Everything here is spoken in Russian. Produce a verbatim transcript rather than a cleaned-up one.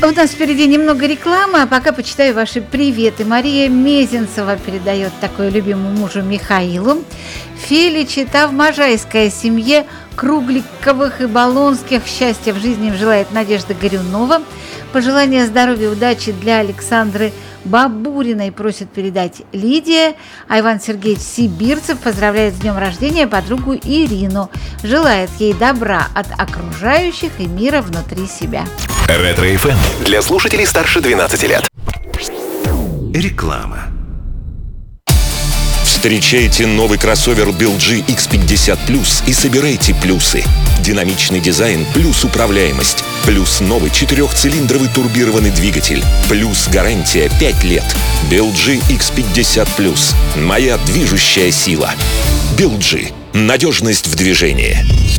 у нас впереди немного рекламы, а пока почитаю ваши приветы. Мария Мезенцева передает такое любимому мужу Михаилу. Феличита в Можайской семье Кругликовых и Болонских. Счастья в жизни им желает Надежда Горюнова. Пожелания здоровья и удачи для Александры Бабуриной просит передать Лидия. А Иван Сергеевич Сибирцев поздравляет с днем рождения подругу Ирину. Желает ей добра от окружающих и мира внутри себя. Ретро-эф эм для слушателей старше двенадцати лет. Реклама. Встречайте новый кроссовер би эл джи икс пятьдесят плюс и собирайте плюсы. Динамичный дизайн плюс управляемость, плюс новый четырехцилиндровый турбированный двигатель, плюс гарантия пять лет. би эл джи икс пятьдесят плюс. Моя движущая сила. би эл джи. Надежность в движении.